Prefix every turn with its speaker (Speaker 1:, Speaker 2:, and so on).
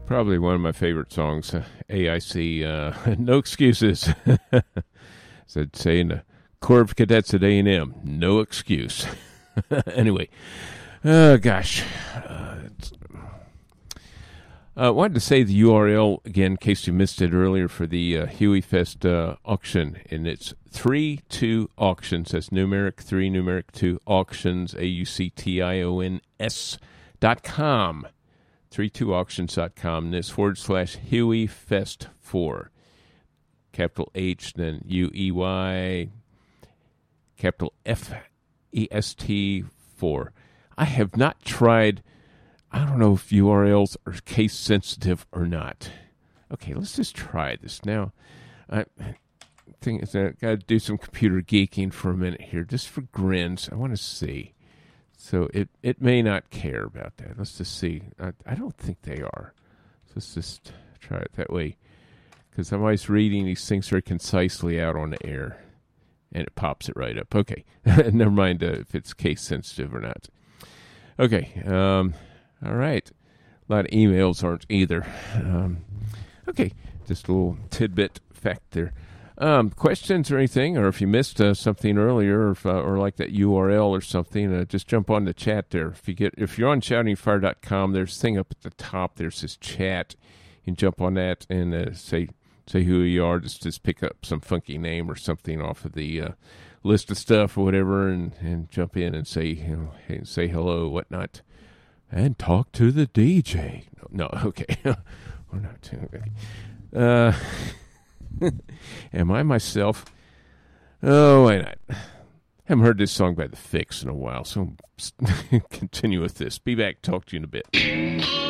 Speaker 1: Probably one of my favorite songs, AIC, No Excuses. Said saying the Corps of Cadets at A&M, no excuse. Anyway, gosh. Wanted to say the URL again in case you missed it earlier for the Huey Fest auction, and it's 32 auctions. That's numeric 3, numeric 2 auctions, AUCTIONS.com. 32auctions.com, and it's /Huey Fest 4. Capital H, then UEY, capital FEST 4. I have not tried, I don't know if URLs are case sensitive or not. Okay, let's just try this now. I think I've got to do some computer geeking for a minute here, just for grins. I want to see. So it may not care about that. Let's just see. I don't think they are. So let's just try it that way. Because I'm always reading these things very concisely out on the air. And it pops it right up. Okay. Never mind if it's case sensitive or not. Okay. All right. A lot of emails aren't either. Okay. Just a little tidbit fact there. Questions or anything, or if you missed something earlier, or like that URL or something, just jump on the chat there. If you're on shoutingfire.com, there's a thing up at the top. There's this chat. You can jump on that and say who you are. Just pick up some funky name or something off of the list of stuff or whatever, and jump in and say say hello, whatnot, and talk to the DJ. No, okay, we're not too. Okay. Am I myself? Oh, why not? Haven't heard this song by The Fix in a while, so continue with this. Be back. Talk to you in a bit.